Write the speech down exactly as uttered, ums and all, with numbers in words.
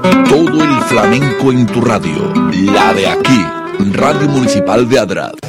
Todo el flamenco en tu radio, la de aquí, Radio Municipal de Adrar.